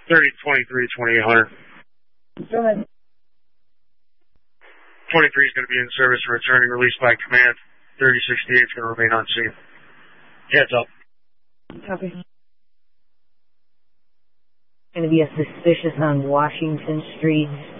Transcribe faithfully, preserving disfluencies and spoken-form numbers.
thirty twenty-three, twenty-eight hundred. Go ahead. twenty-three is going to be in service and returning release by command. thirty sixty-eight is going to remain on scene. Heads up. Copy. Going to be a suspicious on Washington Street.